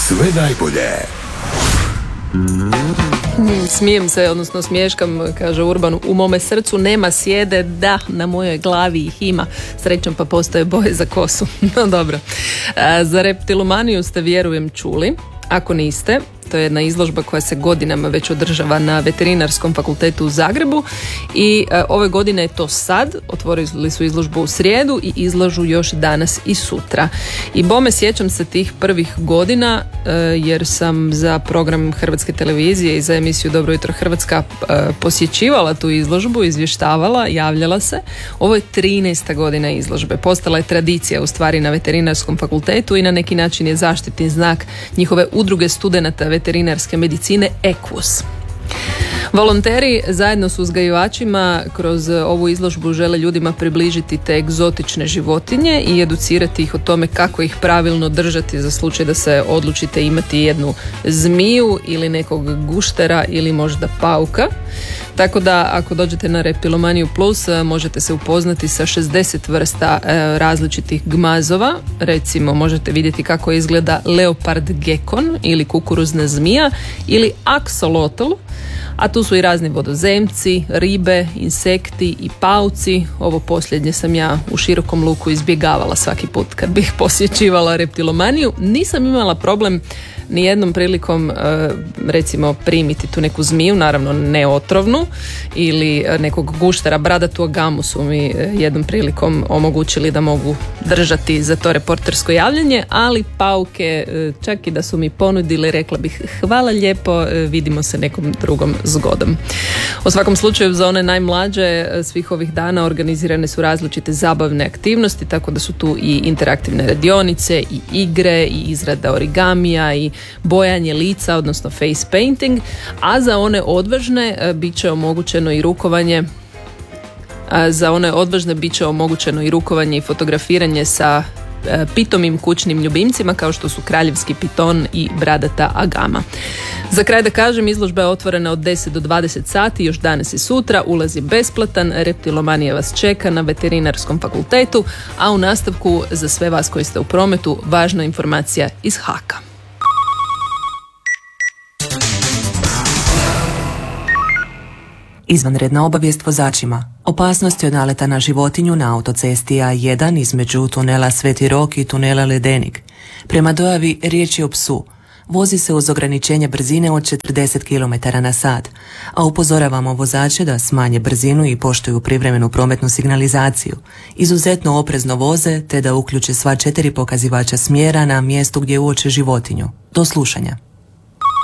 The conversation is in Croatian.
Sve najbolje. Smijem se, odnosno smješkam, kaže Urban, u mome srcu nema sjede, da, na mojoj glavi ih ima. Srećom pa postoje boje za kosu. No dobro. Za reptilomaniju ste, vjerujem, čuli. Ako niste, to je jedna izložba koja se godinama već održava na Veterinarskom fakultetu u Zagrebu i ove godine je to sad, otvorili su izložbu u srijedu i izlažu još danas i sutra. I bome sjećam se tih prvih godina jer sam za program Hrvatske televizije i za emisiju Dobro jutro Hrvatska posjećivala tu izložbu, izvještavala, javljala se. Ovo je 13. godina izložbe. Postala je tradicija u stvari na Veterinarskom fakultetu i na neki način je zaštitni znak njihove udruge studenata veterinarske medicine EQUS. Volonteri zajedno s uzgajivačima kroz ovu izložbu žele ljudima približiti te egzotične životinje i educirati ih o tome kako ih pravilno držati za slučaj da se odlučite imati jednu zmiju ili nekog guštera ili možda pauka. Tako da ako dođete na Reptilomaniju Plus možete se upoznati sa 60 vrsta različitih gmazova. Recimo možete vidjeti kako izgleda leopard gekon ili kukuruzna zmija ili aksolotl, a tu su i razni vodozemci, ribe, insekti i pauci. Ovo posljednje sam ja u širokom luku izbjegavala svaki put kad bih posjećivala Reptilomaniju. Nisam imala problem ni jednom prilikom recimo primiti tu neku zmiju, naravno ne otrovnu, ili nekog guštera, bradatu agamu su mi jednom prilikom omogućili da mogu držati za to reportersko javljanje, ali pauke čak i da su mi ponudili, rekla bih hvala lijepo, vidimo se nekom drugom zgodom. U svakom slučaju za one najmlađe svih ovih dana organizirane su različite zabavne aktivnosti, tako da su tu i interaktivne radionice i igre i izrada origamija i bojanje lica, odnosno face painting, a za one odvažne bit će omogućeno i rukovanje i fotografiranje sa pitomim kućnim ljubimcima kao što su kraljevski piton i bradata agama. Za kraj da kažem, izložba je otvorena od 10 do 20 sati, još danas i sutra, ulaz je besplatan, Reptilomanija vas čeka na Veterinarskom fakultetu, a u nastavku za sve vas koji ste u prometu, važna informacija iz Haka. Izvanredna obavijest vozačima. Opasnosti od naleta na životinju na autocesti A1 između tunela Sveti Rok i tunela Ledenik. Prema dojavi riječ je o psu. Vozi se uz ograničenje brzine od 40 km/h, a upozoravamo vozače da smanje brzinu i poštuju privremenu prometnu signalizaciju, izuzetno oprezno voze te da uključe sva 4 pokazivača smjera na mjestu gdje uoče životinju. Do slušanja.